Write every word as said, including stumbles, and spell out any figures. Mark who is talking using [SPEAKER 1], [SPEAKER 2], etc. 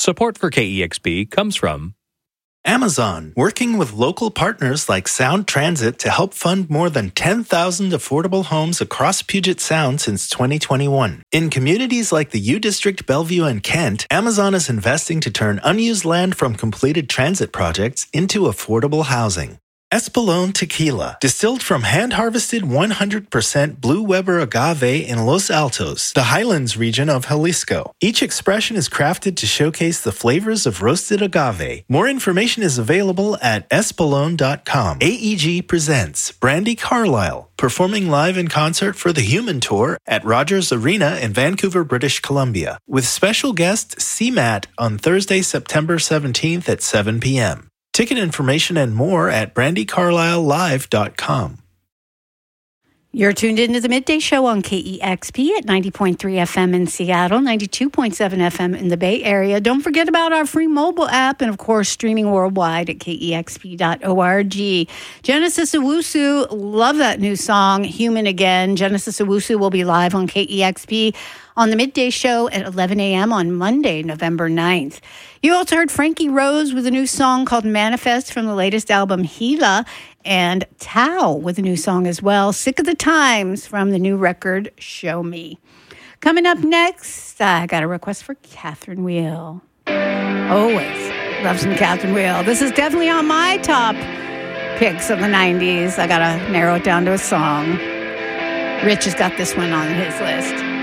[SPEAKER 1] Support for K E X P comes from
[SPEAKER 2] Amazon, working with local partners like Sound Transit to help fund more than ten thousand affordable homes across Puget Sound since twenty twenty-one. In communities like the U District, Bellevue, and Kent, Amazon is investing to turn unused land from completed transit projects into affordable housing. Espolón Tequila, distilled from hand-harvested one hundred percent Blue Weber agave in Los Altos, the Highlands region of Jalisco. Each expression is crafted to showcase the flavors of roasted agave. More information is available at espolón dot com. A E G presents Brandi Carlile, performing live in concert for the Human Tour at Rogers Arena in Vancouver, British Columbia, with special guest C MAT on Thursday, September seventeenth at seven p.m. Ticket information and more at brandi carlile live dot com.
[SPEAKER 3] You're tuned into the Midday Show on K E X P at ninety point three F M in Seattle, ninety-two point seven F M in the Bay Area. Don't forget about our free mobile app and, of course, streaming worldwide at K E X P dot org. Genesis Owusu, love that new song, Human Again. Genesis Owusu will be live on K E X P on the Midday Show at eleven a.m. on Monday, November ninth. You also heard Frankie Rose with a new song called Manifest from the latest album, Gila, and Tao with a new song as well, Sick of the Times from the new record, Show Me. Coming up next, I got a request for Catherine Wheel. Always love some Catherine Wheel. This is definitely on my top picks of the nineties. I got to narrow it down to a song. Rich has got this one on his list.